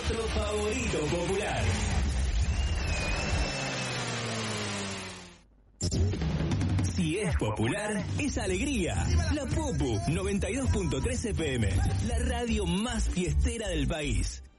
nuestro favorito popular. Si es popular, es alegría. La Popu 92.3 FM, la radio más fiestera del país.